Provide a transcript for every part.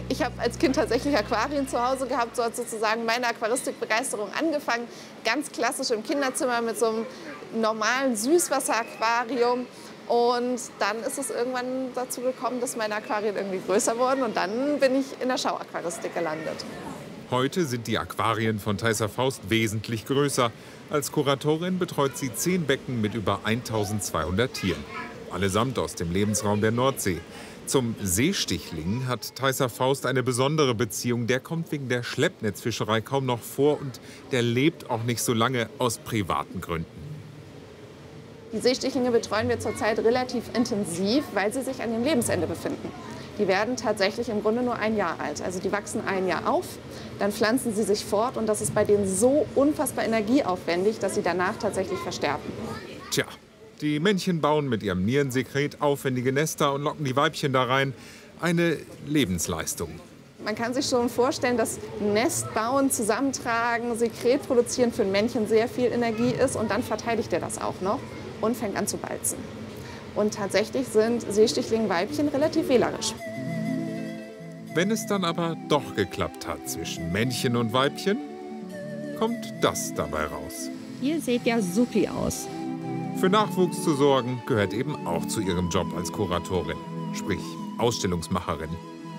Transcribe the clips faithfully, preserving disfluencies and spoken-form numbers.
Ich habe als Kind tatsächlich Aquarien zu Hause gehabt, so hat sozusagen meine Aquaristikbegeisterung angefangen. Ganz klassisch im Kinderzimmer mit so einem normalen Süßwasseraquarium. Und dann ist es irgendwann dazu gekommen, dass meine Aquarien irgendwie größer wurden. Und dann bin ich in der Schauaquaristik gelandet. Heute sind die Aquarien von Thaisa Faust wesentlich größer. Als Kuratorin betreut sie zehn Becken mit über eintausendzweihundert Tieren. Allesamt aus dem Lebensraum der Nordsee. Zum Seestichling hat Thaisa Faust eine besondere Beziehung. Der kommt wegen der Schleppnetzfischerei kaum noch vor und der lebt auch nicht so lange aus privaten Gründen. Die Seestichlinge betreuen wir zurzeit relativ intensiv, weil sie sich an ihrem Lebensende befinden. Die werden tatsächlich im Grunde nur ein Jahr alt. Also die wachsen ein Jahr auf, dann pflanzen sie sich fort und das ist bei denen so unfassbar energieaufwendig, dass sie danach tatsächlich versterben. Tja. Die Männchen bauen mit ihrem Nierensekret aufwendige Nester und locken die Weibchen da rein. Eine Lebensleistung. Man kann sich schon vorstellen, dass Nest bauen, zusammentragen, Sekret produzieren für ein Männchen sehr viel Energie ist. Und dann verteidigt er das auch noch und fängt an zu balzen. Und tatsächlich sind Seestichling-Weibchen relativ wählerisch. Wenn es dann aber doch geklappt hat zwischen Männchen und Weibchen, kommt das dabei raus. Ihr seht ja supi aus. Für Nachwuchs zu sorgen, gehört eben auch zu ihrem Job als Kuratorin, sprich Ausstellungsmacherin.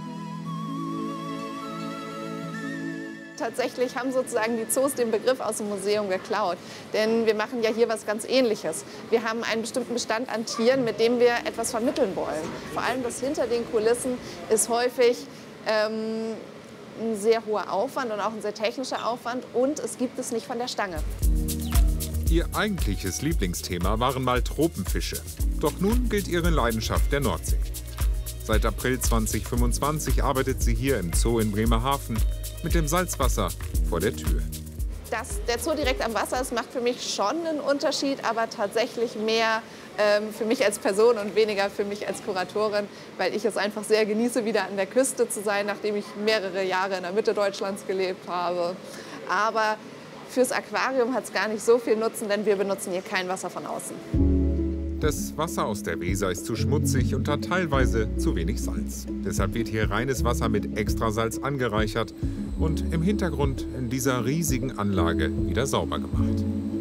Tatsächlich haben sozusagen die Zoos den Begriff aus dem Museum geklaut. Denn wir machen ja hier was ganz Ähnliches. Wir haben einen bestimmten Bestand an Tieren, mit dem wir etwas vermitteln wollen. Vor allem das hinter den Kulissen ist häufig ähm, ein sehr hoher Aufwand und auch ein sehr technischer Aufwand. Und es gibt es nicht von der Stange. Ihr eigentliches Lieblingsthema waren mal Tropenfische. Doch nun gilt ihre Leidenschaft der Nordsee. Seit April zweitausendfünfundzwanzig arbeitet sie hier im Zoo in Bremerhaven mit dem Salzwasser vor der Tür. Dass der Zoo direkt am Wasser ist, macht für mich schon einen Unterschied, aber tatsächlich mehr ähm, für mich als Person und weniger für mich als Kuratorin, weil ich es einfach sehr genieße, wieder an der Küste zu sein, nachdem ich mehrere Jahre in der Mitte Deutschlands gelebt habe. Aber fürs Aquarium hat es gar nicht so viel Nutzen, denn wir benutzen hier kein Wasser von außen. Das Wasser aus der Weser ist zu schmutzig und hat teilweise zu wenig Salz. Deshalb wird hier reines Wasser mit Extrasalz angereichert und im Hintergrund in dieser riesigen Anlage wieder sauber gemacht.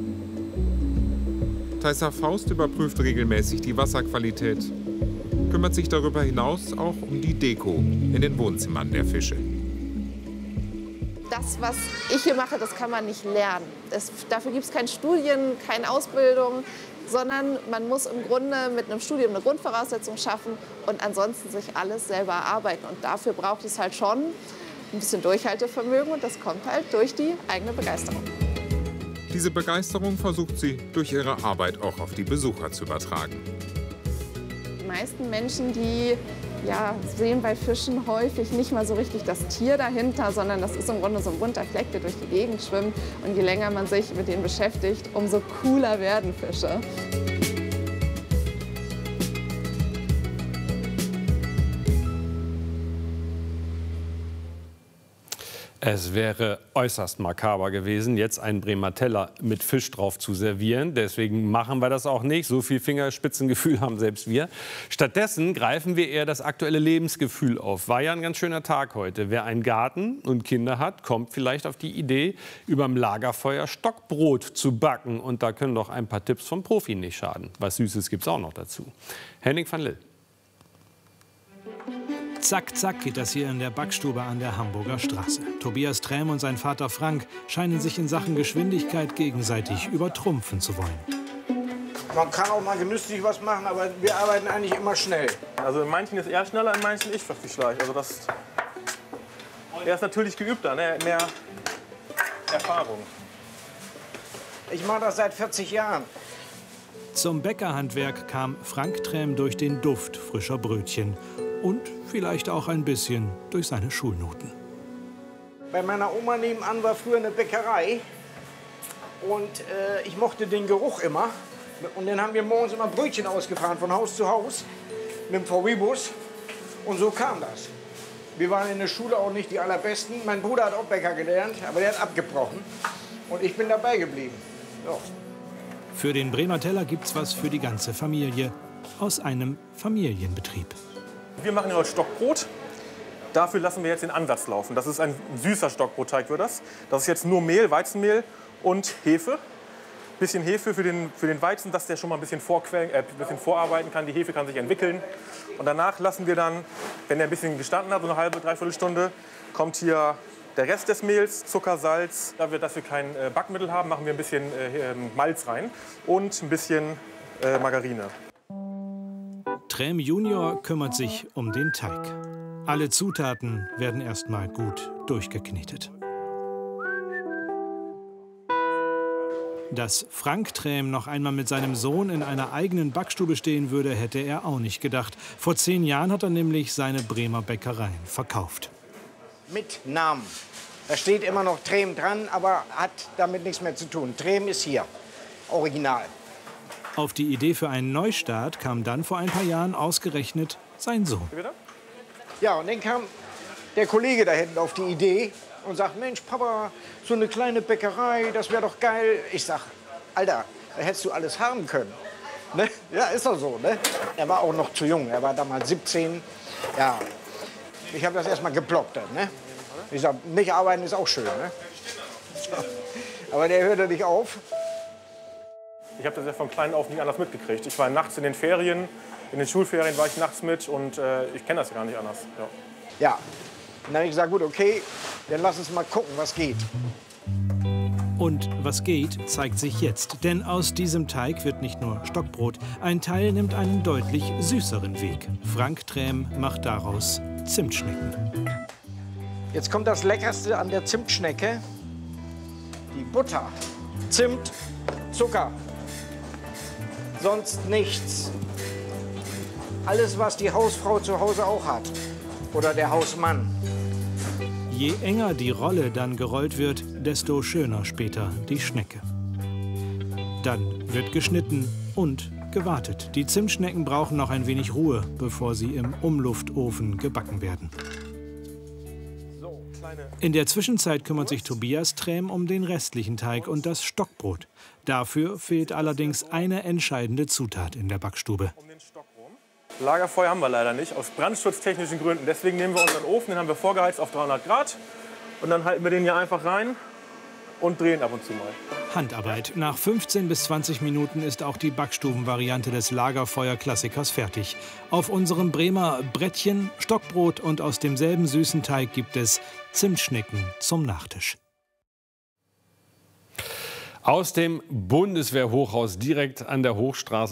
Thaisa Faust überprüft regelmäßig die Wasserqualität, kümmert sich darüber hinaus auch um die Deko in den Wohnzimmern der Fische. Das, was ich hier mache, das kann man nicht lernen. Es, dafür gibt es keine Studien, keine Ausbildung, sondern man muss im Grunde mit einem Studium eine Grundvoraussetzung schaffen und ansonsten sich alles selber erarbeiten. Und dafür braucht es halt schon ein bisschen Durchhaltevermögen und das kommt halt durch die eigene Begeisterung. Diese Begeisterung versucht sie durch ihre Arbeit auch auf die Besucher zu übertragen. Die meisten Menschen, die ja, sehen bei Fischen häufig nicht mal so richtig das Tier dahinter, sondern das ist im Grunde so ein bunter Fleck, der durch die Gegend schwimmt. Und je länger man sich mit denen beschäftigt, umso cooler werden Fische. Es wäre äußerst makaber gewesen, jetzt einen Bremer Teller mit Fisch drauf zu servieren. Deswegen machen wir das auch nicht. So viel Fingerspitzengefühl haben selbst wir. Stattdessen greifen wir eher das aktuelle Lebensgefühl auf. War ja ein ganz schöner Tag heute. Wer einen Garten und Kinder hat, kommt vielleicht auf die Idee, überm Lagerfeuer Stockbrot zu backen. Und da können doch ein paar Tipps vom Profi nicht schaden. Was Süßes gibt's auch noch dazu. Henning van Lill. Zack, zack geht das hier in der Backstube an der Hamburger Straße. Tobias Träm und sein Vater Frank scheinen sich in Sachen Geschwindigkeit gegenseitig übertrumpfen zu wollen. Man kann auch mal genüsslich was machen, aber wir arbeiten eigentlich immer schnell. Also in manchen ist er schneller, in manchen ich vielleicht. Also das, er ist natürlich geübter, ne? Mehr Erfahrung. Ich mache das seit vierzig Jahren. Zum Bäckerhandwerk kam Frank Träm durch den Duft frischer Brötchen. Und vielleicht auch ein bisschen durch seine Schulnoten. Bei meiner Oma nebenan war früher eine Bäckerei. Und äh, ich mochte den Geruch immer. Und dann haben wir morgens immer Brötchen ausgefahren, von Haus zu Haus, mit dem V W-Bus. Und so kam das. Wir waren in der Schule auch nicht die allerbesten. Mein Bruder hat auch Bäcker gelernt, aber der hat abgebrochen. Und ich bin dabei geblieben. So. Für den Bremer Teller gibt's was für die ganze Familie. Aus einem Familienbetrieb. Wir machen ja Stockbrot. Dafür lassen wir jetzt den Ansatz laufen. Das ist ein süßer Stockbrotteig, wird das. Das ist jetzt nur Mehl, Weizenmehl und Hefe. Bisschen Hefe für den, für den Weizen, dass der schon mal ein bisschen, vorquellen, äh, ein bisschen vorarbeiten kann. Die Hefe kann sich entwickeln. Und danach lassen wir dann, wenn der ein bisschen gestanden hat, so eine halbe, dreiviertel Stunde, kommt hier der Rest des Mehls, Zucker, Salz. Da wir, dass wir kein äh, Backmittel haben, machen wir ein bisschen äh, Malz rein und ein bisschen äh, Margarine. Träm Junior kümmert sich um den Teig. Alle Zutaten werden erstmal gut durchgeknetet. Dass Frank Träm noch einmal mit seinem Sohn in einer eigenen Backstube stehen würde, hätte er auch nicht gedacht. Vor zehn Jahren hat er nämlich seine Bremer Bäckereien verkauft. Mit Namen. Da steht immer noch Träm dran, aber hat damit nichts mehr zu tun. Träm ist hier, original. Auf die Idee für einen Neustart kam dann vor ein paar Jahren ausgerechnet sein Sohn. Ja, und dann kam der Kollege da hinten auf die Idee und sagt, Mensch, Papa, so eine kleine Bäckerei, das wäre doch geil. Ich sag, Alter, da hättest du alles haben können. Ne? Ja, ist doch so. Ne? Er war auch noch zu jung, er war damals siebzehn. Ja, ich habe das erstmal geploppt. Ne? Ich sag, nicht arbeiten ist auch schön. Ne? Aber der hörte nicht auf. Ich habe das ja von klein auf nie anders mitgekriegt. Ich war nachts in den Ferien, in den Schulferien war ich nachts mit und äh, ich kenne das gar nicht anders. Ja. Ja. Und dann habe ich gesagt, gut, okay, dann lass uns mal gucken, was geht. Und was geht, zeigt sich jetzt. Denn aus diesem Teig wird nicht nur Stockbrot. Ein Teil nimmt einen deutlich süßeren Weg. Frank Träm macht daraus Zimtschnecken. Jetzt kommt das Leckerste an der Zimtschnecke. Die Butter. Zimt, Zucker. Sonst nichts. Alles, was die Hausfrau zu Hause auch hat. Oder der Hausmann. Je enger die Rolle dann gerollt wird, desto schöner später die Schnecke. Dann wird geschnitten und gewartet. Die Zimtschnecken brauchen noch ein wenig Ruhe, bevor sie im Umluftofen gebacken werden. In der Zwischenzeit kümmert sich Tobias Träm um den restlichen Teig und das Stockbrot. Dafür fehlt allerdings eine entscheidende Zutat in der Backstube. Lagerfeuer haben wir leider nicht, aus brandschutztechnischen Gründen. Deswegen nehmen wir unseren Ofen, den haben wir vorgeheizt auf dreihundert Grad. Und dann halten wir den hier einfach rein und drehen ab und zu mal. Handarbeit. Nach fünfzehn bis zwanzig Minuten ist auch die Backstubenvariante des Lagerfeuer-Klassikers fertig. Auf unserem Bremer Brettchen, Stockbrot und aus demselben süßen Teig gibt es Zimtschnecken zum Nachtisch. Aus dem Bundeswehrhochhaus direkt an der Hochstraße